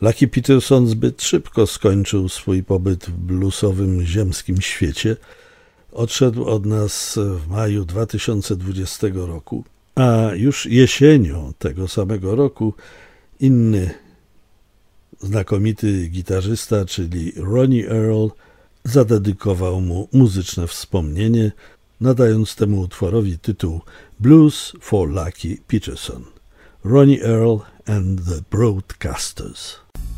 Lucky Peterson zbyt szybko skończył swój pobyt w bluesowym ziemskim świecie. Odszedł od nas w maju 2020 roku, a już jesienią tego samego roku inny znakomity gitarzysta, czyli Ronnie Earl, zadedykował mu muzyczne wspomnienie, nadając temu utworowi tytuł Blues for Lucky Peterson. Ronnie Earl and the Broadcasters.